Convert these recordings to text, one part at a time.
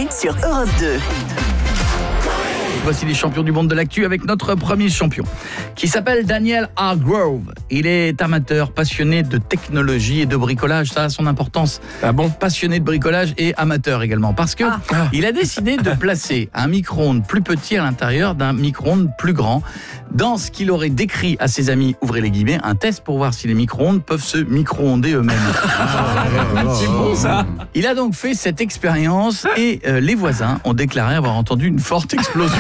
sur Europe 2. Voici les champions du monde de l'actu avec notre premier champion qui s'appelle Daniel Hargrove. Il est amateur, passionné de technologie et de bricolage, ça a son importance. Ah bon ? Passionné de bricolage et amateur également parce que il a décidé de placer un micro-ondes plus petit à l'intérieur d'un micro-ondes plus grand dans ce qu'il aurait décrit à ses amis, ouvrez les guillemets, un test pour voir si les micro-ondes peuvent se micro-onder eux-mêmes. C'est bon ça. Il a donc fait cette expérience et les voisins ont déclaré avoir entendu une forte explosion.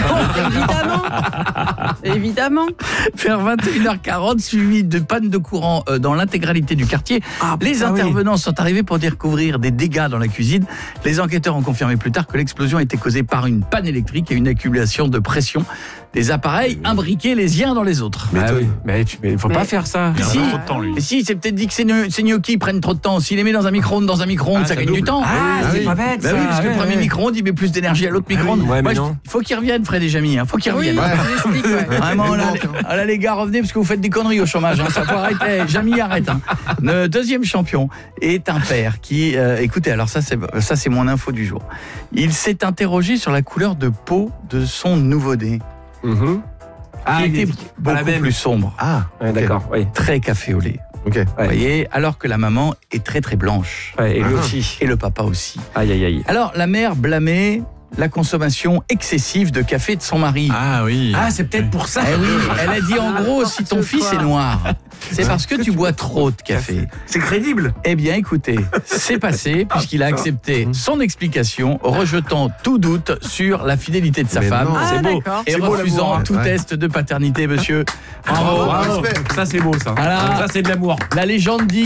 Évidemment. Vers 21h40, suivi de panne de courant dans l'intégralité du quartier. Les intervenants sont arrivés pour découvrir des dégâts dans la cuisine. Les enquêteurs ont confirmé plus tard que l'explosion a été causée par une panne électrique et une accumulation de pression des appareils imbriqués les uns dans les autres. Mais il faut pas faire ça. Si, c'est peut-être dit que ces gnocchis prennent trop de temps. S'il les met dans un micro-ondes, ça gagne du temps. C'est pas bête ça. Oui, parce que le premier micro-ondes, il met plus d'énergie à l'autre micro-ondes. Il faut qu'ils reviennent, Fred et Jamy. Faut qu'ils reviennent. Vraiment, là, les gars, revenez parce que vous faites des conneries au chômage. Ça faut arrêter. Jamy, arrête. Le deuxième champion est un père qui, écoutez, alors ça c'est mon info du jour. Il s'est interrogé sur la couleur de peau de son nouveau-né. Qui était beaucoup plus sombre. D'accord. Oui. Très café au lait. Ok. Vous voyez, alors que la maman est très très blanche. Et lui aussi. Et le papa aussi. Aïe. Alors la mère blâmait la consommation excessive de café de son mari. Ah oui. C'est peut-être pour ça. Eh oui, elle a dit en gros, si ton fils est noir, c'est parce que tu bois trop de café. C'est crédible. Eh bien écoutez, c'est passé puisqu'il a accepté son explication, rejetant tout doute sur la fidélité de sa femme. C'est beau. Et refusant tout test de paternité, monsieur. Bravo. Ça c'est beau ça. Voilà. Ça c'est de l'amour. La légende dit